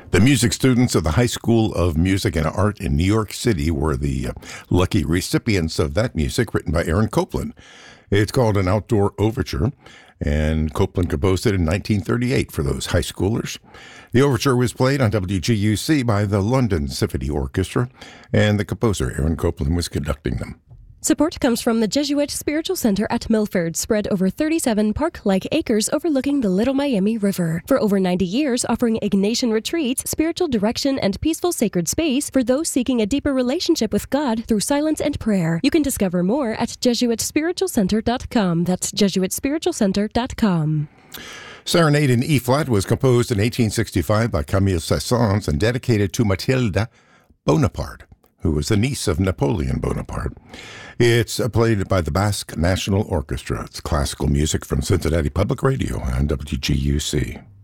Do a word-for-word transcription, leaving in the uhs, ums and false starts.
The music students of the High School of Music and Art in New York City were the uh, lucky recipients of that music written by Aaron Copland. It's called An Outdoor Overture, and Copland composed it in nineteen thirty-eight for those high schoolers. The overture was played on W G U C by the London Symphony Orchestra, and the composer, Aaron Copland, was conducting them. Support comes from the Jesuit Spiritual Center at Milford, spread over thirty-seven park-like acres overlooking the Little Miami River. For over ninety years, offering Ignatian retreats, spiritual direction, and peaceful sacred space for those seeking a deeper relationship with God through silence and prayer. You can discover more at Jesuit Spiritual Center dot com. That's Jesuit Spiritual Center dot com. Serenade in E-flat was composed in eighteen sixty-five by Camille Saint-Saëns and dedicated to Mathilde Bonaparte, who was the niece of Napoleon Bonaparte. It's played by the Basque National Orchestra. It's classical music from Cincinnati Public Radio on W G U C.